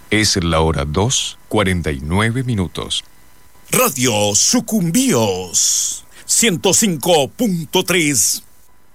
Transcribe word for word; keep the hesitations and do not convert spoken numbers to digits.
Es la hora dos, cuarenta y nueve minutos. Radio Sucumbíos ciento cinco punto tres